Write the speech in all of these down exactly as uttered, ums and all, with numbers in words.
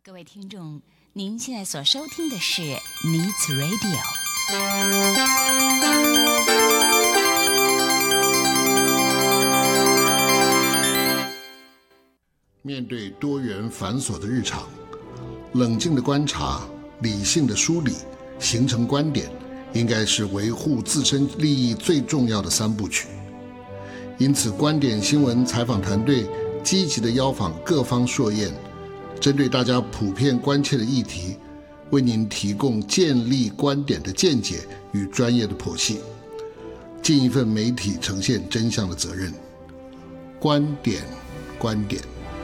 各位听众，您现在所收听的是 Needs Radio。 面对多元繁琐的日常，冷静的观察，理性的梳理，形成观点，应该是维护自身利益最重要的三部曲。因此，观点新闻采访团队积极地邀访各方硕彦，针对大家普遍关切的议题，为您提供建立观点的见解与专业的剖析，尽一份媒体呈现真相的责任。观点，观点。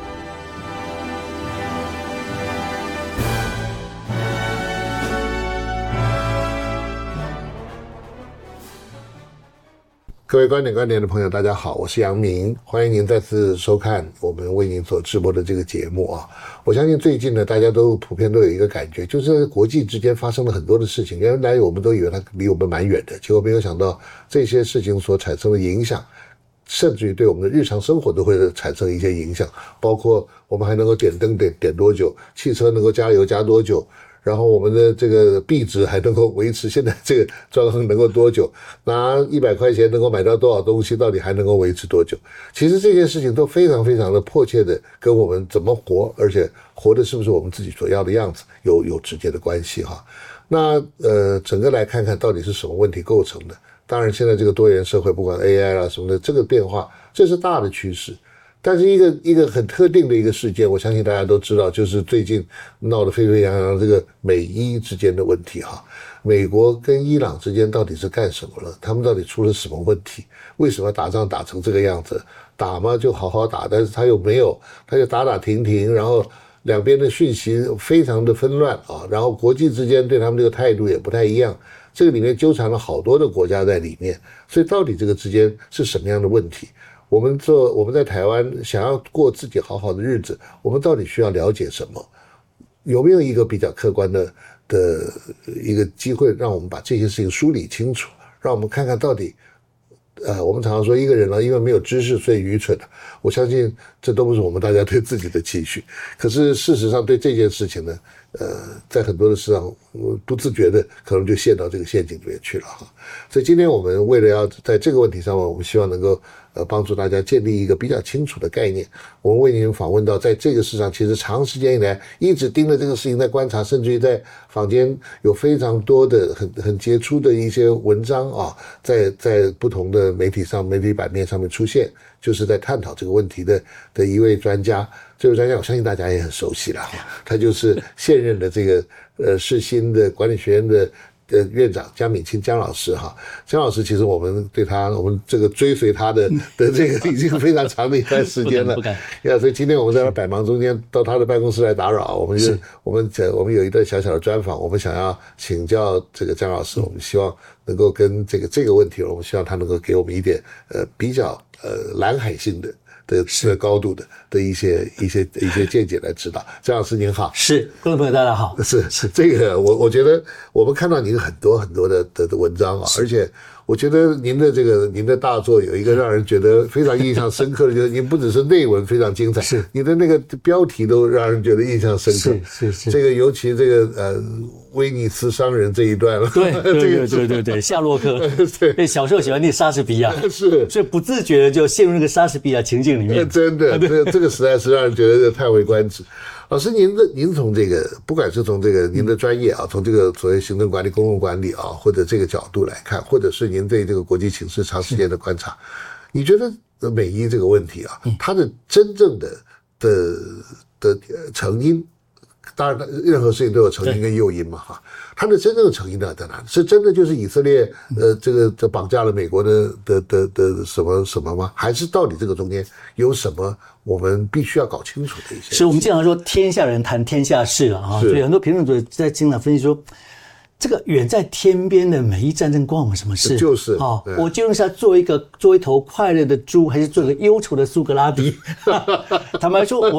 各位观点观点的朋友，大家好，我是杨明，欢迎您再次收看我们为您所直播的这个节目啊。我相信最近呢，大家都普遍都有一个感觉，就是国际之间发生了很多的事情，原来我们都以为它离我们蛮远的，结果没有想到这些事情所产生的影响，甚至于对我们的日常生活都会产生一些影响，包括我们还能够点灯点点多久，汽车能够加油加多久，然后我们的这个币值还能够维持现在这个状况能够多久，拿一百块钱能够买到多少东西，到底还能够维持多久。其实这些事情都非常非常的迫切的跟我们怎么活，而且活的是不是我们自己所要的样子有有直接的关系哈。那呃，整个来看看到底是什么问题构成的。当然现在这个多元社会，不管 A I 啦什么的，这个变化这是大的趋势。但是一个一个很特定的一个事件，我相信大家都知道，就是最近闹得沸沸扬扬这个美伊之间的问题哈。美国跟伊朗之间到底是干什么了？他们到底出了什么问题？为什么打仗打成这个样子？打嘛就好好打，但是他又没有，他就打打停停，然后两边的讯息非常的纷乱啊，然后国际之间对他们这个态度也不太一样。这个里面纠缠了好多的国家在里面，所以到底这个之间是什么样的问题？我们做我们在台湾想要过自己好好的日子，我们到底需要了解什么？有没有一个比较客观的的一个机会，让我们把这些事情梳理清楚，让我们看看到底，呃，我们常常说一个人呢，因为没有知识所以愚蠢的，我相信这都不是我们大家对自己的期许。可是事实上对这件事情呢，呃，在很多的事上不自觉的可能就陷到这个陷阱里面去了哈。所以今天我们为了要在这个问题上面，我们希望能够呃，帮助大家建立一个比较清楚的概念。我们为您访问到，在这个市场其实长时间以来一直盯着这个事情在观察，甚至于在坊间有非常多的很很杰出的一些文章啊，在在不同的媒体上、媒体版面上面出现，就是在探讨这个问题的的一位专家。这位专家我相信大家也很熟悉了，他就是现任的这个呃世新的管理学院的呃，院长江敏清江老师哈，江老师其实我们对他，我们这个追随他的的这个已经非常长的一段时间了，呀，所以今天我们在他百忙中间到他的办公室来打扰，我们就我们我们有一段小小的专访，我们想要请教这个江老师，我们希望能够跟这个这个问题，我们希望他能够给我们一点呃比较呃蓝海性的。的的高度的的一些一些一些见解来指导。江老师您好。 是，观众朋友大家好。 是是这个我我觉得我们看到您很多很多的的的文章啊，而且我觉得您的这个您的大作有一个让人觉得非常印象深刻的，就是您不只是内文非常精彩，是你的那个标题都让人觉得印象深刻。 是是是， 这个尤其这个呃威尼斯商人这一段了， 对对对对对对，夏洛克，对，小时候喜欢念莎士比亚， 是， 所以不自觉的就陷入那个莎士比亚情境里面。 真的，这个这个实在是让人觉得叹为观止。老师，您的您从这个不管是从这个您的专业啊，从这个所谓行政管理、公共管理啊，或者这个角度来看，或者是您对这个国际形势长时间的观察，你觉得美伊这个问题啊，它的真正的的的成因？当然，任何事情都有成因跟诱因嘛，哈。它的真正的成因呢在哪里？是真的就是以色列呃这个这绑架了美国的的的的什么什么吗？还是到底这个中间有什么我们必须要搞清楚的一些？ 是我们经常说天下人谈天下事了啊，所以很多评论者在经常分析说，这个远在天边的美伊战争关我们什么事？ 就是哦，我究竟是要做一个做一头快乐的猪，还是做一个忧愁的苏格拉底？坦白说，我